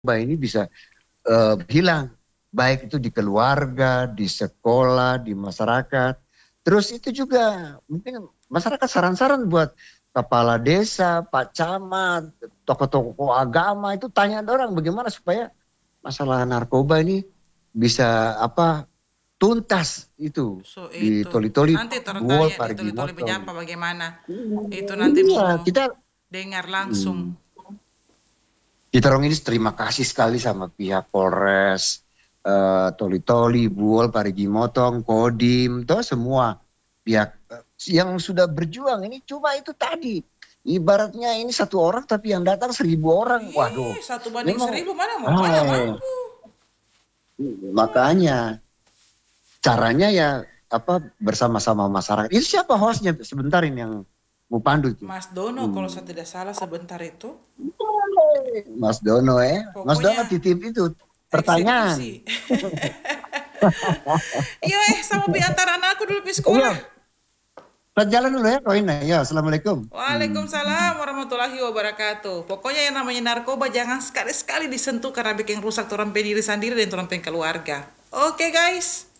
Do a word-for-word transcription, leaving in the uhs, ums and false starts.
ini bisa uh, hilang, baik itu di keluarga, di sekolah, di masyarakat. Terus itu juga mungkin masyarakat saran-saran buat kepala desa, Pak Camat, tokoh-tokoh agama itu tanya orang bagaimana supaya masalah narkoba ini bisa apa tuntas itu So di itu Toli-Toli, nanti Buol, tertanya di Parigi Toli-Toli Motong. Penyampa bagaimana. Itu nanti Iya, mau kita dengar langsung. hmm, kita orang ini terima kasih sekali sama pihak Polres, eh, Toli-Toli, Buol, Parigi Motong, Kodim, toh semua pihak eh, yang sudah berjuang. Ini cuma itu tadi. Ibaratnya ini satu orang tapi yang datang seribu orang. Waduh, Ih, satu banding memang seribu mana mau mana ah, mampu. makanya caranya ya apa bersama-sama masyarakat. Ini siapa hostnya? Sebentar ini yang mau pandu itu. Mas Dono kalau Hmm. saya tidak salah sebentar itu. Mas Dono ya. Mas Dono Pokoknya titip itu pertanyaan. eksekusi. Iya eh sama piantar anakku dulu di sekolah. Iya, kita jalan dulu ya koinnya. Ya, assalamualaikum. Hmm. Waalaikumsalam warahmatullahi wabarakatuh. Pokoknya yang namanya narkoba jangan sekali-sekali disentuh karena bikin rusak orang diri sendiri dan orang keluarga. Oke guys.